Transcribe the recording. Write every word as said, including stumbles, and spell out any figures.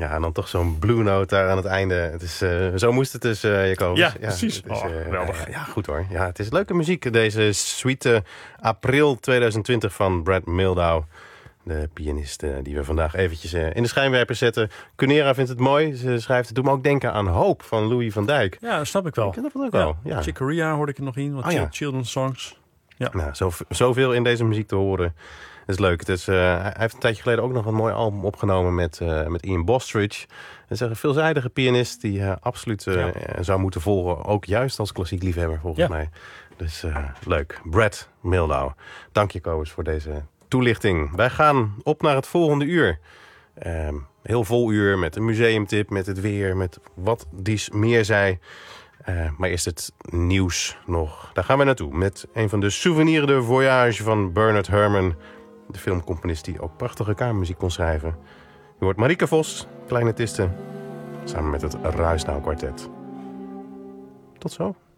Ja, en dan toch zo'n blue note daar aan het einde. Het is, uh, zo moest het dus, uh, Jacobus. Ja, ja, precies. Het is, uh, oh, geweldig. ja, ja, goed hoor. Ja, het is leuke muziek. Deze suite april twintig twintig van Brad Mehldau. De pianist uh, die we vandaag eventjes uh, in de schijnwerper zetten. Cunera vindt het mooi. Ze schrijft, het doet me ook denken aan Hoop van Louis van Dijk. Ja, dat snap ik wel. Ik ken dat ook ja. wel. Ja. Chick Corea hoorde ik er nog in. Wat oh, ja. children's songs. Ja. Nou, zo, zoveel in deze muziek te horen. Dat is leuk. Het is, uh, hij heeft een tijdje geleden ook nog een mooi album opgenomen met, uh, met Ian Bostridge. Dat is een veelzijdige pianist die uh, absoluut uh, ja. zou moeten volgen. Ook juist als klassiek liefhebber volgens ja. mij. Dus uh, leuk. Brad Mehldau. Dank je, Kobus, voor deze toelichting. Wij gaan op naar het volgende uur. Uh, heel vol uur met een museumtip, met het weer, met wat Dies meer zei. Uh, maar eerst het nieuws nog. Daar gaan we naartoe met een van de souvenirs de voyage van Bernard Herrmann. De filmcomponist die ook prachtige kamermuziek kon schrijven. Je hoort Marieke Vos, Kleine Tisten, samen met het Ruisdaal Kwartet. Tot zo.